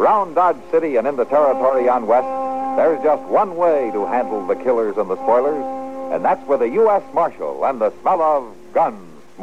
around Dodge City and in the territory on west, there's just one way to handle the killers and the spoilers, and that's with a U.S. Marshal and the smell of guns.